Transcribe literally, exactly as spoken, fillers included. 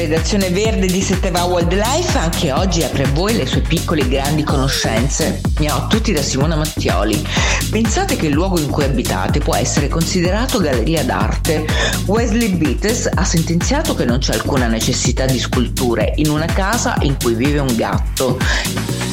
Redazione Verde di Setteva Wildlife anche oggi apre a voi le sue piccole e grandi conoscenze. Ciao a tutti da Simona Mattioli. Pensate che il luogo in cui abitate può essere considerato galleria d'arte. Wesley Beates ha sentenziato che non c'è alcuna necessità di sculture in una casa in cui vive un gatto.